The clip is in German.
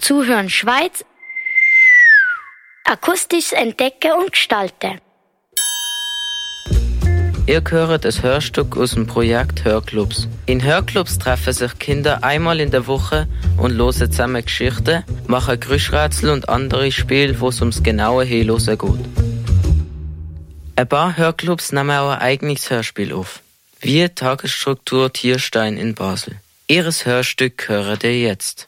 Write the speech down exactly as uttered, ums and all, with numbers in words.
Zuhören Schweiz. Akustisch entdecken und gestalten. Ihr hört das Hörstück aus dem Projekt Hörclubs. In Hörclubs treffen sich Kinder einmal in der Woche und hören zusammen Geschichten, machen Geräuschrätsel und andere Spiele, wo es ums genaue Hinhören geht. Ein paar Hörclubs nehmen auch ein eigenes Hörspiel auf, wie Tagesstruktur Tierstein in Basel. Ihres Hörstück hören ihr jetzt.